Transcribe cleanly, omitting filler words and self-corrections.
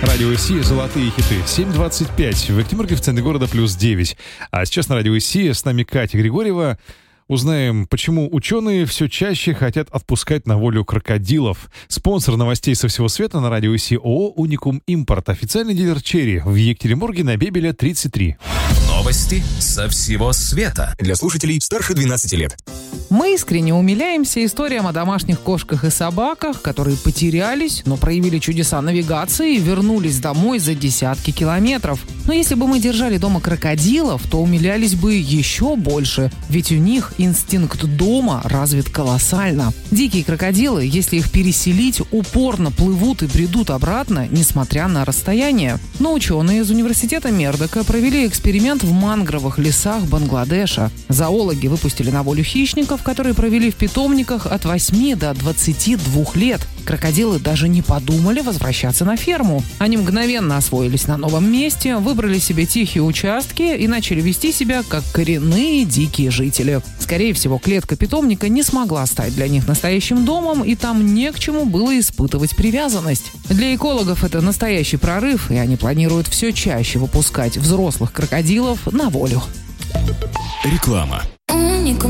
Радио ИСИ «Золотые хиты». 7:25. В Актимирке в центре города +9. А сейчас на Радио ИСИ с нами Катя Григорьева. Узнаем, почему ученые все чаще хотят отпускать на волю крокодилов. Спонсор новостей со всего света на Радио ИСИ ООО «Уникум Импорт». Официальный дилер «Черри» в Екатеринбурге на Бебеля 33. Новости со всего света. Для слушателей старше 12 лет. Мы искренне умиляемся историям о домашних кошках и собаках, которые потерялись, но проявили чудеса навигации и вернулись домой за десятки километров. Но если бы мы держали дома крокодилов, то умилялись бы еще больше, ведь у них инстинкт дома развит колоссально. Дикие крокодилы, если их переселить, упорно плывут и бредут обратно, несмотря на расстояние. Но ученые из университета Мердока провели эксперимент в мангровых лесах Бангладеша. Зоологи выпустили на волю хищников, которые провели в питомниках от 8 до 22 лет. Крокодилы даже не подумали возвращаться на ферму. Они мгновенно освоились на новом месте, выбрали себе тихие участки и начали вести себя как коренные дикие жители. Скорее всего, клетка питомника не смогла стать для них настоящим домом, и там не к чему было испытывать привязанность. Для экологов это настоящий прорыв, и они планируют все чаще выпускать взрослых крокодилов на волю. Реклама.